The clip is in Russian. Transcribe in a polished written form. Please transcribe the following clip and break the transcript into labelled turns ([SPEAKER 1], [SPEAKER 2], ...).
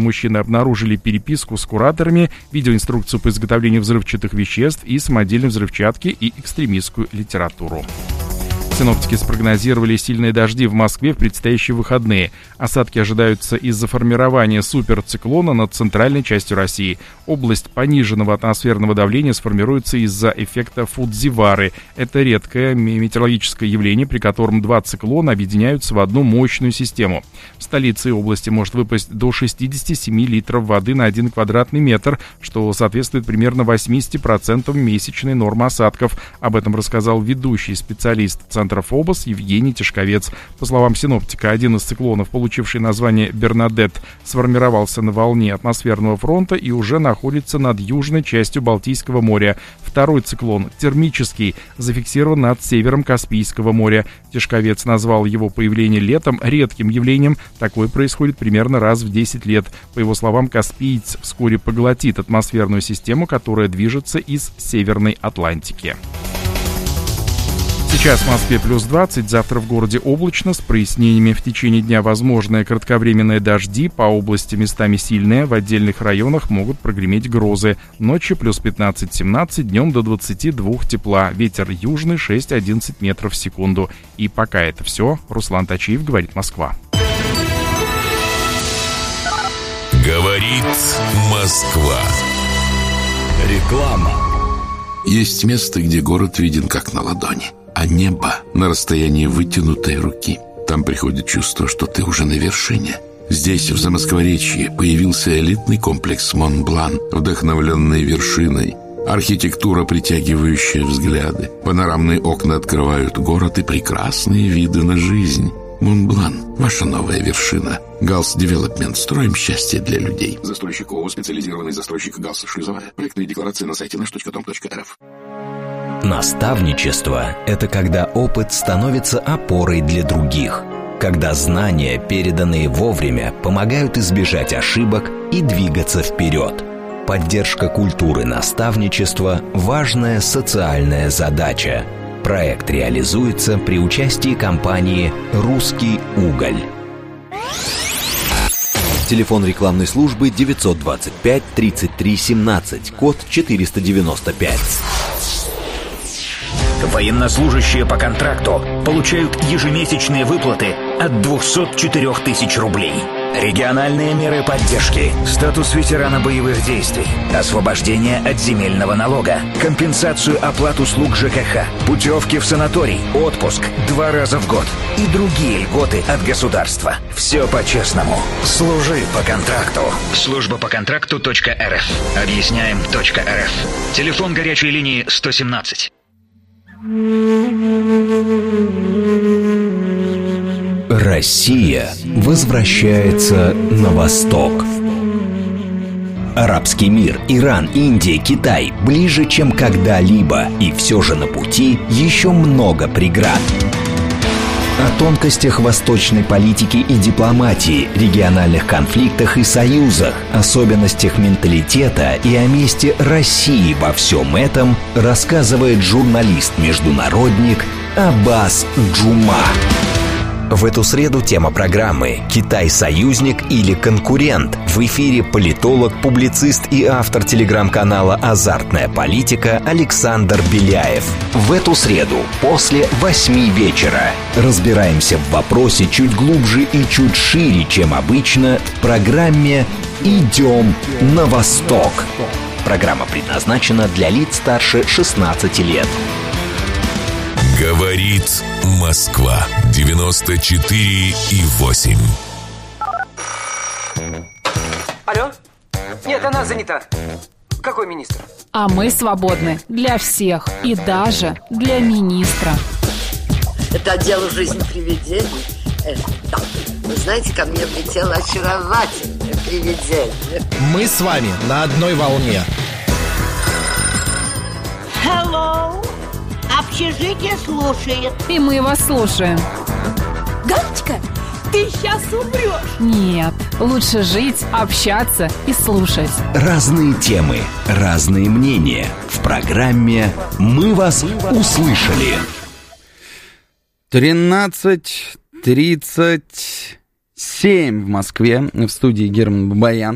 [SPEAKER 1] мужчины обнаружили переписку с кураторами, видеоинструкцию по изготовлению взрывчатых веществ и самодельной взрывчатки и экстремистскую литературу. Синоптики спрогнозировали сильные дожди в Москве в предстоящие выходные. Осадки ожидаются из-за формирования суперциклона над центральной частью России. Область пониженного атмосферного давления сформируется из-за эффекта Фудзивары. Это редкое метеорологическое явление, при котором два циклона объединяются в одну мощную систему. В столице и области может выпасть до 67 литров воды на 1 квадратный метр, что соответствует примерно 80% месячной нормы осадков. Об этом рассказал ведущий специалист Центра ФОБОС Евгений Тишковец. По словам синоптика, один из циклонов, получивший название Бернадетт, сформировался на волне атмосферного фронта и уже находится над южной частью Балтийского моря. Второй циклон, термический, зафиксирован над севером Каспийского моря. Тишковец назвал его появление летом редким явлением. Такое происходит примерно раз в 10 лет. По его словам, Каспиец вскоре поглотит атмосферную систему, которая движется из Северной Атлантики. Сейчас в Москве плюс 20, завтра в городе облачно, с прояснениями. В течение дня возможны кратковременные дожди, по области местами сильные, в отдельных районах могут прогреметь грозы. Ночью плюс 15-17, днем до 22 тепла, ветер южный 6-11 метров в секунду. И пока это все, Руслан Точиев, говорит Москва.
[SPEAKER 2] Говорит Москва.
[SPEAKER 3] Реклама.
[SPEAKER 4] Есть место, где город виден как на ладони, а небо на расстоянии вытянутой руки. Там приходит чувство, что ты уже на вершине. Здесь, в Замоскворечье, появился элитный комплекс «Монблан», вдохновленный вершиной. Архитектура, притягивающая взгляды. Панорамные окна открывают город и прекрасные виды на жизнь. «Монблан» – ваша новая вершина. «Галс Девелопмент». Строим счастье для людей. Застройщик ООО «Специализированный застройщик Галс Шлюзовая». Проектные декларации на сайте nаш.com.рф.
[SPEAKER 3] Наставничество – это когда опыт становится опорой для других. Когда знания, переданные вовремя, помогают избежать ошибок и двигаться вперед. Поддержка культуры наставничества – важная социальная задача. Проект реализуется при участии компании «Русский уголь». Телефон рекламной службы 925 33 17, код 495.
[SPEAKER 5] Военнослужащие по контракту получают ежемесячные выплаты от 204 тысяч рублей. Региональные меры поддержки, статус ветерана боевых действий, освобождение от земельного налога, компенсацию оплат услуг ЖКХ, путевки в санаторий, отпуск 2 раза в год и другие льготы от государства. Все по-честному. Служи по контракту. Служба по контракту.рф. Объясняем.рф. Телефон горячей линии 117.
[SPEAKER 3] Россия возвращается на восток. Арабский мир, Иран, Индия, Китай ближе, чем когда-либо. И все же на пути еще много преград. О тонкостях восточной политики и дипломатии, региональных конфликтах и союзах, особенностях менталитета и о месте России во всем этом рассказывает журналист-международник Аббас Джума. В эту среду тема программы «Китай – союзник или конкурент». В эфире политолог, публицист и автор телеграм-канала «Азартная политика» Александр Беляев. В эту среду после 8 вечера разбираемся в вопросе чуть глубже и чуть шире, чем обычно, в программе «Идем на восток». Программа предназначена для лиц старше 16 лет.
[SPEAKER 2] Говорит Москва 94,8.
[SPEAKER 6] Алло? Нет, она занята. Какой министр?
[SPEAKER 7] А мы свободны для всех и даже для министра.
[SPEAKER 8] Это отдел «Жизнь привидений». Да. Вы знаете, ко мне влетело очаровательное привидение.
[SPEAKER 9] Мы с вами на одной волне.
[SPEAKER 10] Hello. Общежитие слушает.
[SPEAKER 7] И мы вас слушаем.
[SPEAKER 10] Галочка, ты сейчас умрешь.
[SPEAKER 7] Нет, лучше жить, общаться и слушать.
[SPEAKER 3] Разные темы, разные мнения. В программе «Мы вас услышали».
[SPEAKER 11] 13:37 в Москве. В студии Герман Бабаян.